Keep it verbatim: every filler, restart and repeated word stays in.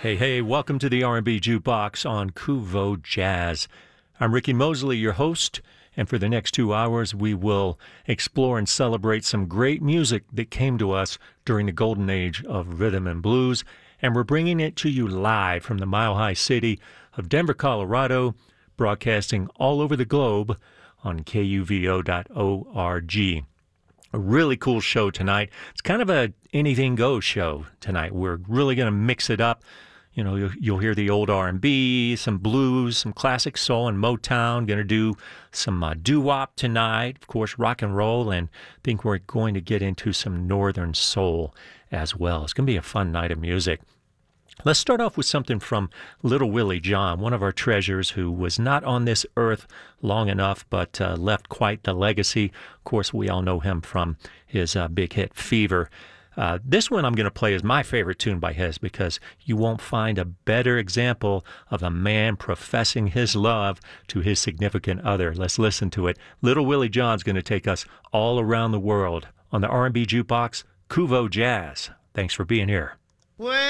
Hey, hey, welcome to the R and B Jukebox on Kuvo Jazz. I'm Ricky Mosley, your host, and for the next two hours, we will explore and celebrate some great music that came to us during the golden age of rhythm and blues, and we're bringing it to you live from the Mile High City of Denver, Colorado, broadcasting all over the globe on K U V O dot org. A really cool show tonight. It's kind of a anything goes show tonight. We're really going to mix it up. You know, you'll, you'll hear the old R and B, some blues, some classic soul and Motown. Going to do some uh, doo-wop tonight, of course, rock and roll, and I think we're going to get into some northern soul as well. It's going to be a fun night of music. Let's start off with something from Little Willie John, one of our treasures who was not on this earth long enough but uh, left quite the legacy. Of course, we all know him from his uh, big hit Fever. Uh, this one I'm going to play is my favorite tune by his because you won't find a better example of a man professing his love to his significant other. Let's listen to it. Little Willie John's going to take us all around the world on the R and B Jukebox, Kuvo Jazz. Thanks for being here. Well,